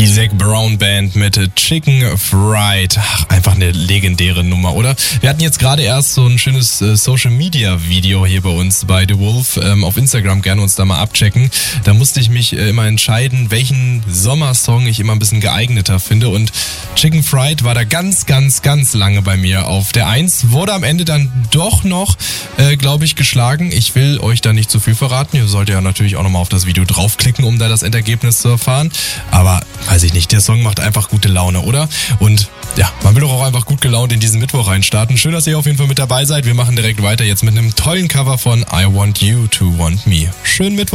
Die Zac Brown Band mit Chicken Fried. Ach, einfach eine legendäre Nummer, oder? Wir hatten jetzt gerade erst so ein schönes Social Media Video hier bei uns bei The Wolf. Auf Instagram gerne uns da mal abchecken. Da musste ich mich immer entscheiden, welchen Sommersong ich immer ein bisschen geeigneter finde. Und Chicken Fried war da ganz lange bei mir auf der 1. Wurde am Ende dann doch noch, glaube ich, geschlagen. Ich will euch da nicht zu viel verraten. Ihr solltet ja natürlich auch nochmal auf das Video draufklicken, um da das Endergebnis zu erfahren. Aber weiß ich nicht, der Song macht einfach gute Laune, oder? Und ja, man will doch auch einfach gut gelaunt in diesen Mittwoch reinstarten. Schön, dass ihr auf jeden Fall mit dabei seid. Wir machen direkt weiter jetzt mit einem tollen Cover von I Want You to Want Me. Schönen Mittwoch.